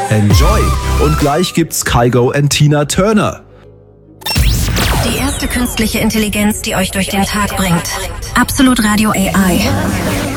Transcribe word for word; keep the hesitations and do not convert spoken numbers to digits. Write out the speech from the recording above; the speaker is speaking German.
Enjoy! Und gleich gibt's Kygo und Tina Turner. Die erste künstliche Intelligenz, die euch durch den Tag bringt. Absolut Radio A I.